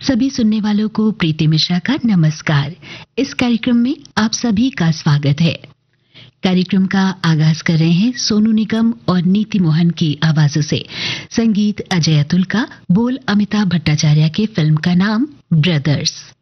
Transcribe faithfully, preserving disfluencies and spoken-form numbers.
सभी सुनने वालों को प्रीति मिश्रा का नमस्कार। इस कार्यक्रम में आप सभी का स्वागत है। कार्यक्रम का आगाज कर रहे हैं सोनू निगम और नीति मोहन की आवाजों से। संगीत अजय अतुल का, बोल अमिताभ भट्टाचार्य के। फिल्म का नाम ब्रदर्स।